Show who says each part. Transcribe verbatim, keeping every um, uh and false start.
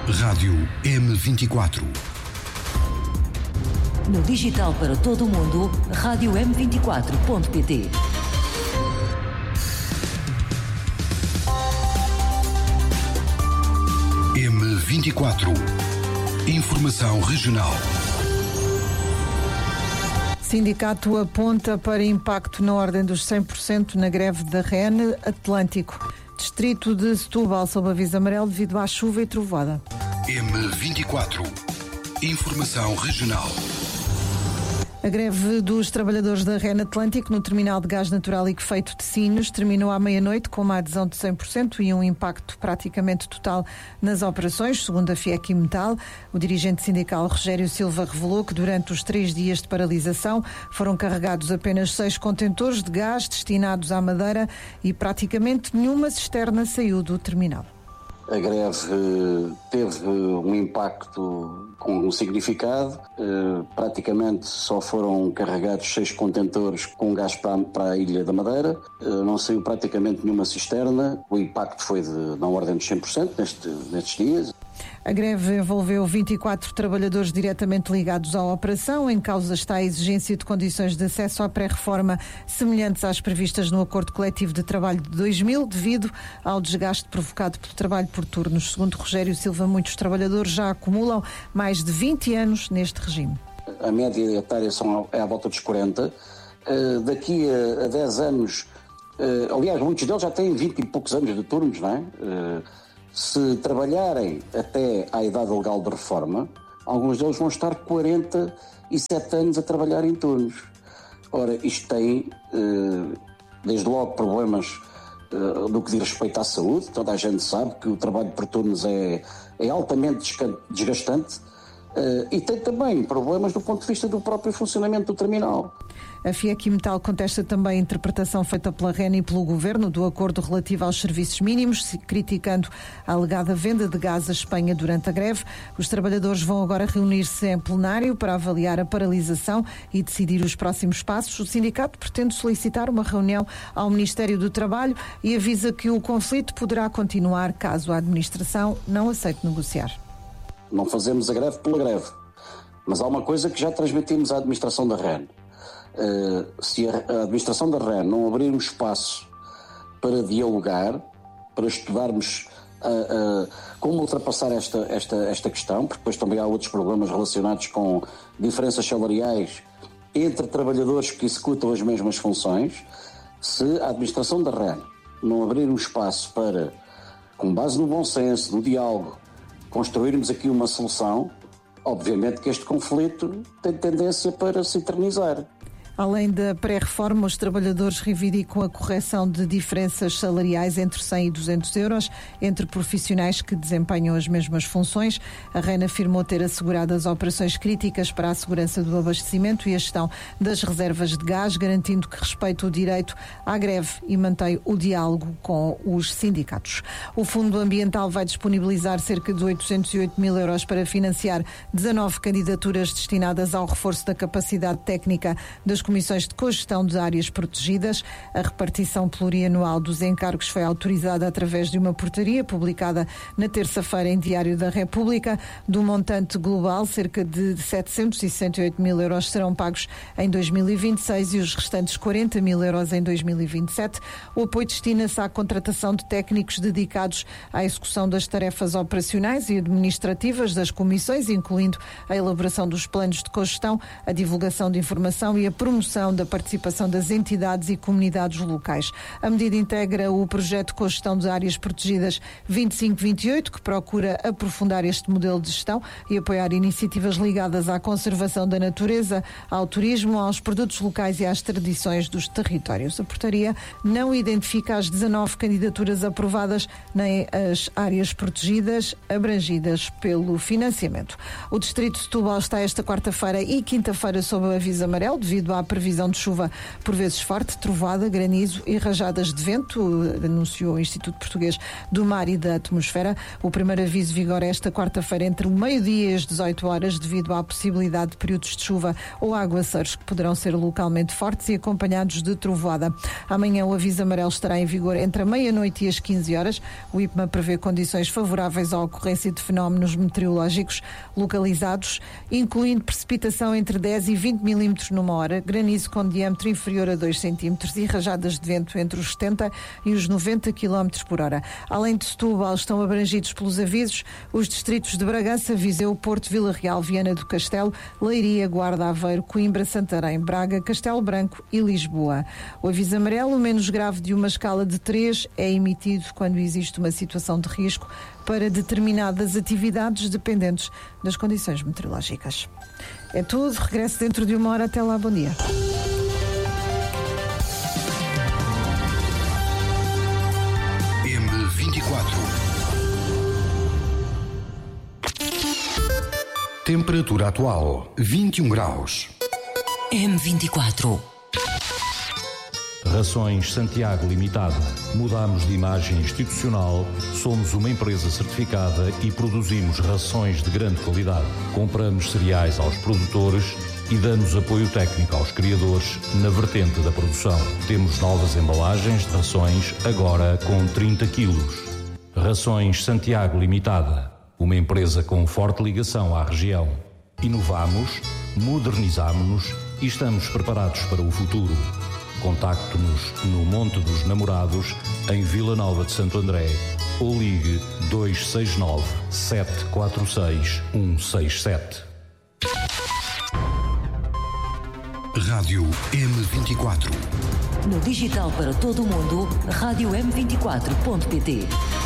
Speaker 1: Rádio M vinte e quatro.
Speaker 2: No digital para todo o mundo, rádio m vinte e quatro ponto pt.
Speaker 1: M vinte e quatro. Informação regional.
Speaker 3: Sindicato aponta para impacto na ordem dos cem por cento na greve da R E N Atlântico. Distrito de Setúbal sob aviso amarelo devido à chuva e trovoada.
Speaker 1: M vinte e quatro. Informação regional.
Speaker 3: A greve dos trabalhadores da R E N Atlântico no terminal de gás natural liquefeito de Sines terminou à meia-noite com uma adesão de cem por cento e um impacto praticamente total nas operações, segundo a FIEC Metal. O dirigente sindical Rogério Silva revelou que durante os três dias de paralisação foram carregados apenas seis contentores de gás destinados à Madeira e praticamente nenhuma cisterna saiu do terminal.
Speaker 4: A greve teve um impacto com um significado. Praticamente só foram carregados seis contentores com gás para a Ilha da Madeira. Não saiu praticamente nenhuma cisterna. O impacto foi de, na ordem dos cem por cento neste, nestes dias.
Speaker 3: A greve envolveu vinte e quatro trabalhadores diretamente ligados à operação. Em causa está a exigência de condições de acesso à pré-reforma semelhantes às previstas no Acordo Coletivo de Trabalho de dois mil, devido ao desgaste provocado pelo trabalho por turnos. Segundo Rogério Silva, muitos trabalhadores já acumulam mais de vinte anos neste regime.
Speaker 4: A média etária são, é à volta dos quarenta. Uh, daqui a, a dez anos, uh, aliás, muitos deles já têm vinte e poucos anos de turnos, não é? Uh, Se trabalharem até à idade legal de reforma, alguns deles vão estar quarenta e sete anos a trabalhar em turnos. Ora, isto tem, desde logo, problemas no que diz respeito à saúde. Toda a gente sabe que o trabalho por turnos é, é altamente desgastante e tem também problemas do ponto de vista do próprio funcionamento do terminal.
Speaker 3: A FIEC Metal contesta também a interpretação feita pela R E N e pelo Governo do acordo relativo aos serviços mínimos, criticando a alegada venda de gás à Espanha durante a greve. Os trabalhadores vão agora reunir-se em plenário para avaliar a paralisação e decidir os próximos passos. O sindicato pretende solicitar uma reunião ao Ministério do Trabalho e avisa que o conflito poderá continuar caso a administração não aceite negociar.
Speaker 4: Não fazemos a greve pela greve, mas há uma coisa que já transmitimos à administração da R E N. Uh, se a, a administração da R E N não abrir um espaço para dialogar, para estudarmos uh, uh, como ultrapassar esta, esta, esta questão, porque depois também há outros problemas relacionados com diferenças salariais entre trabalhadores que executam as mesmas funções, se a administração da R E N não abrir um espaço para, com base no bom senso, no diálogo, construirmos aqui uma solução, obviamente que este conflito tem tendência para se eternizar.
Speaker 3: Além da pré-reforma, os trabalhadores reivindicam a correção de diferenças salariais entre cem e duzentos euros entre profissionais que desempenham as mesmas funções. A R E N afirmou ter assegurado as operações críticas para a segurança do abastecimento e a gestão das reservas de gás, garantindo que respeita o direito à greve e mantém o diálogo com os sindicatos. O Fundo Ambiental vai disponibilizar cerca de oitocentos e oito mil euros para financiar dezanove candidaturas destinadas ao reforço da capacidade técnica das comissões de cogestão de áreas protegidas. A repartição plurianual dos encargos foi autorizada através de uma portaria publicada na terça-feira em Diário da República. Do montante global, cerca de setecentos e sessenta e oito mil euros serão pagos em dois mil e vinte e seis e os restantes quarenta mil euros em dois mil e vinte e sete. O apoio destina-se à contratação de técnicos dedicados à execução das tarefas operacionais e administrativas das comissões, incluindo a elaboração dos planos de cogestão, a divulgação de informação e a promoção da participação das entidades e comunidades locais. A medida integra o projeto de cogestão de áreas protegidas vinte e cinco vinte e oito, que procura aprofundar este modelo de gestão e apoiar iniciativas ligadas à conservação da natureza, ao turismo, aos produtos locais e às tradições dos territórios. A portaria não identifica as dezanove candidaturas aprovadas nem as áreas protegidas abrangidas pelo financiamento. O Distrito de Setúbal está esta quarta-feira e quinta-feira sob aviso amarelo devido à previsão de chuva por vezes forte, trovoada, granizo e rajadas de vento, anunciou o Instituto Português do Mar e da Atmosfera. O primeiro aviso vigora esta quarta-feira entre o meio-dia e as dezoito horas, devido à possibilidade de períodos de chuva ou aguaceiros que poderão ser localmente fortes e acompanhados de trovoada. Amanhã o aviso amarelo estará em vigor entre a meia-noite e as quinze horas. O I P M A prevê condições favoráveis à ocorrência de fenómenos meteorológicos localizados, incluindo precipitação entre dez e vinte milímetros numa hora, granizo com diâmetro inferior a dois centímetros e rajadas de vento entre os setenta e os noventa quilómetros por hora. Além de Setúbal, estão abrangidos pelos avisos os distritos de Bragança, Viseu, Porto, Vila Real, Viana do Castelo, Leiria, Guarda, Aveiro, Coimbra, Santarém, Braga, Castelo Branco e Lisboa. O aviso amarelo, o menos grave de uma escala de três, é emitido quando existe uma situação de risco para determinadas atividades dependentes das condições meteorológicas. É tudo, regresso dentro de uma hora. Até lá, bom dia.
Speaker 1: M vinte e quatro. Temperatura atual vinte e um graus.
Speaker 2: M vinte e quatro.
Speaker 5: Rações Santiago Limitada. Mudamos de imagem institucional, somos uma empresa certificada e produzimos rações de grande qualidade. Compramos cereais aos produtores e damos apoio técnico aos criadores na vertente da produção. Temos novas embalagens de rações, agora com trinta quilos. Rações Santiago Limitada. Uma empresa com forte ligação à região. Inovamos, modernizamos-nos e estamos preparados para o futuro. Contacte-nos no Monte dos Namorados, em Vila Nova de Santo André, ou ligue dois seis nove, sete quatro seis, um seis sete.
Speaker 1: Rádio M vinte e quatro.
Speaker 2: No digital para todo o mundo, rádio m vinte e quatro ponto pt.